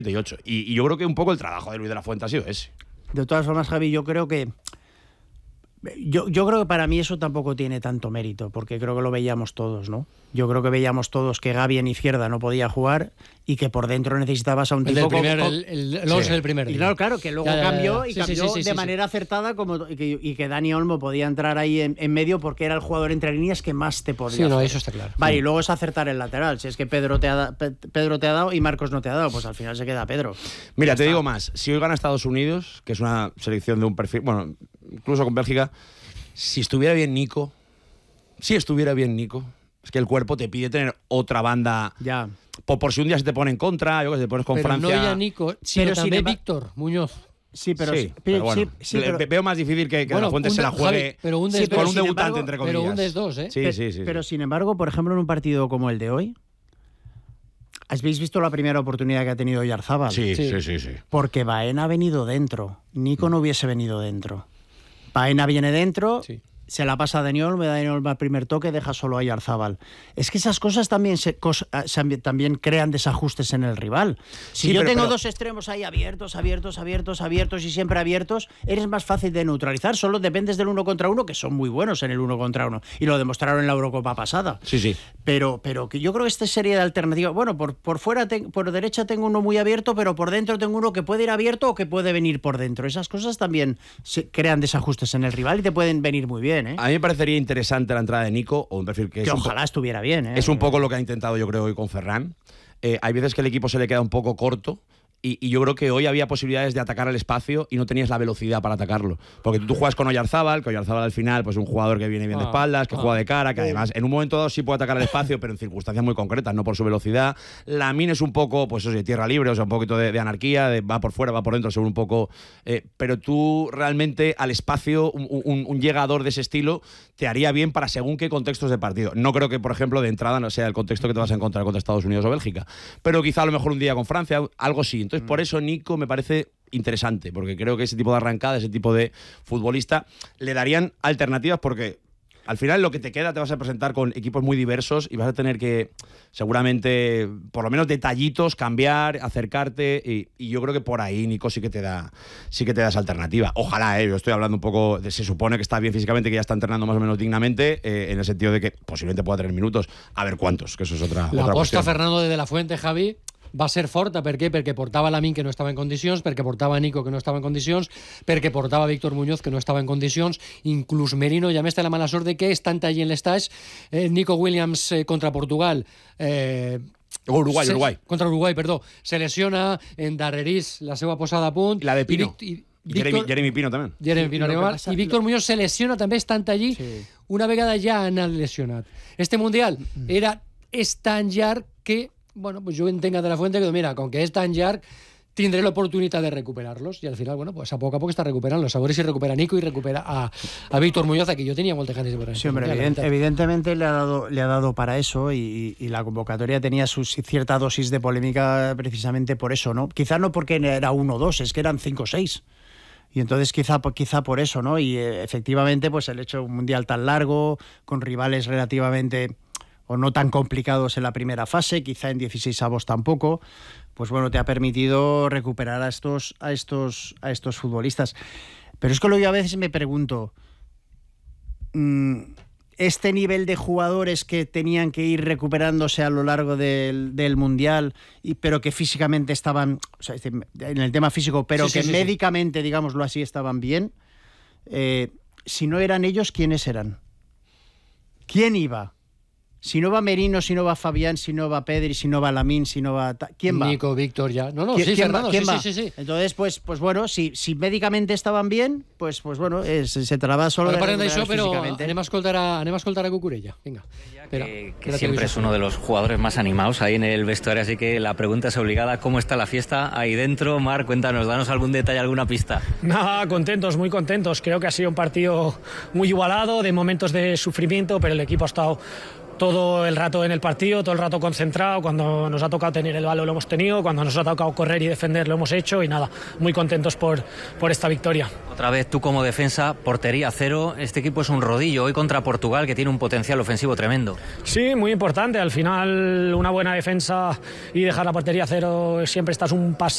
38. Y yo creo que un poco el trabajo de Luis de la Fuente ha sido ese. De todas formas, Javi, yo creo que para mí eso tampoco tiene tanto mérito, porque creo que lo veíamos todos, ¿no? Yo creo que veíamos todos que Gavi en izquierda no podía jugar y que por dentro necesitabas a un tipo el 11 del primer día. Y claro, que luego cambió de manera acertada y que Dani Olmo podía entrar ahí en medio porque era el jugador entre líneas que más te podía hacer. Eso está claro. Vale, y luego es acertar el lateral. Si es que Pedro te ha dado y Marcos no te ha dado, pues al final se queda Pedro. Mira, te digo más. Si hoy gana Estados Unidos, que es una selección de un perfil... Bueno, incluso con Bélgica, si estuviera bien Nico... Es que el cuerpo te pide tener otra banda. Ya. Por si un día se te pone en contra, yo que te pones con Francia. Pero no ya Nico, sino también Víctor Muñoz. Sí, pero bueno, veo más difícil que la Fuente se la juegue con un debutante, entre comillas. Pero un des dos, ¿eh? Sí. Pero sin embargo, por ejemplo, en un partido como el de hoy, ¿habéis visto la primera oportunidad que ha tenido Oyarzábal? Sí. Porque Baena ha venido dentro. Nico no hubiese venido dentro. Baena viene dentro... Sí. Se la pasa a Dani Olmo al primer toque, deja solo a Oyarzábal. Es que esas cosas también también crean desajustes en el rival. Si yo tengo dos extremos ahí abiertos y siempre abiertos, eres más fácil de neutralizar. Solo dependes del 1 contra 1, que son muy buenos en el 1 contra 1. Y lo demostraron en la Eurocopa pasada. Sí. Pero que yo creo que esta serie de alternativas... Bueno, por fuera, por derecha tengo uno muy abierto, pero por dentro tengo uno que puede ir abierto o que puede venir por dentro. Esas cosas también crean desajustes en el rival y te pueden venir muy bien. A mí me parecería interesante la entrada de Nico, o un perfil que ojalá estuviera bien. Es un poco lo que ha intentado, yo creo, hoy con Ferran. Hay veces que el equipo se le queda un poco corto. Y yo creo que hoy había posibilidades de atacar el espacio y no tenías la velocidad para atacarlo. Porque tú juegas con Oyarzábal, que Oyarzábal al final pues un jugador que viene bien de espaldas, que juega de cara, que además en un momento dado sí puede atacar el espacio, pero en circunstancias muy concretas, no por su velocidad. Lamine es un poco, pues eso sí, tierra libre, o sea, un poquito de anarquía, va por fuera, va por dentro, según un poco. Pero tú realmente al espacio, un llegador de ese estilo, te haría bien para según qué contextos de partido. No creo que, por ejemplo, de entrada no sea el contexto que te vas a encontrar contra Estados Unidos o Bélgica. Pero quizá a lo mejor un día con Francia, algo sí. Entonces, por eso Nico me parece interesante, porque creo que ese tipo de arrancada, ese tipo de futbolista, le darían alternativas, porque al final lo que te queda te vas a presentar con equipos muy diversos y vas a tener que, seguramente, por lo menos detallitos, cambiar, acercarte, y yo creo que por ahí Nico sí que te da esa alternativa. Ojalá, yo estoy hablando un poco se supone que está bien físicamente, que ya está entrenando más o menos dignamente, en el sentido de que posiblemente pueda tener minutos, a ver cuántos, que eso es otra aposta cuestión. Fernando de la Fuente, Javi, va a ser forta, per què? Perquè portava Lamine, que no estava en condicions, perquè portava Nico, que no estava en condicions, perquè portava Víctor Muñoz, que no estava en condicions, inclús Merino, i a més té la mala sort de que estan allí en l'estatge. Nico Williams contra Portugal, Uruguai. Contra Uruguai, perdó. Se lesiona, endarrerís la seva posada a punt. I la de Pino. Jeremy Pino també. I Víctor Muñoz se lesiona també estant allí, una vegada ja ha anat lesionat. Este Mundial és tan llarg que, bueno, pues yo entenga de la Fuente que, mira, con que es tan llarg, tindré l'oportunitat de recuperar-los, i al final, bueno, pues a poc està recuperant-los. A veure si recupera Nico y recupera a Víctor Muñoz, a qui yo tenía muchas ganas de ver. Sí, hombre, evidentemente le ha dado para eso, y la convocatoria tenía cierta dosis de polémica precisamente por eso, ¿no? Quizá no porque era 1 o 2, es que eran 5 o 6. Y entonces quizá por eso, ¿no? Y efectivamente, pues el hecho de un mundial tan largo, con rivales relativamente o no tan complicados en la primera fase, quizá en 16avos tampoco, pues bueno, te ha permitido recuperar a estos futbolistas. Pero es que yo a veces me pregunto, este nivel de jugadores que tenían que ir recuperándose a lo largo del Mundial, pero que físicamente estaban, o sea, en el tema físico, pero que médicamente, digámoslo así, estaban bien, si no eran ellos, ¿quiénes eran? ¿Quién iba? Si no va Merino, si no va Fabián, si no va Pedri, si no va Lamine, si no va... ¿Quién va? Nico, Víctor, ya. No, sí, Fernando, ¿quién va? Sí. Entonces, pues bueno, si médicamente estaban bien, pues bueno, se trata solo de recuperar físicamente. Anem a escoltar a Cucurella. Venga. Que siempre es uno de los jugadores más animados ahí en el vestuario, así que la pregunta es obligada: ¿cómo está la fiesta ahí dentro? Marc, cuéntanos, danos algún detalle, alguna pista. Nada, contentos, muy contentos. Creo que ha sido un partido muy igualado, de momentos de sufrimiento, pero el equipo ha estado todo el rato en el partido, todo el rato concentrado. Cuando nos ha tocado tener el balón lo hemos tenido, cuando nos ha tocado correr y defender lo hemos hecho, y nada, muy contentos por esta victoria. Otra vez tú como defensa, portería cero. Este equipo es un rodillo hoy contra Portugal, que tiene un potencial ofensivo tremendo. Sí, muy importante. Al final una buena defensa y dejar la portería cero, siempre estás un pasito